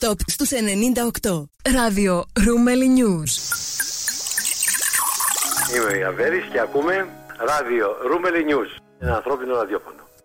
Non-stop στους 98. Ράδιο Ρούμελι News. Είμαι ο Ιαβέρης και ακούμε Ράδιο Ρούμελι News. Ένα ανθρώπινο ραδιόφωνο.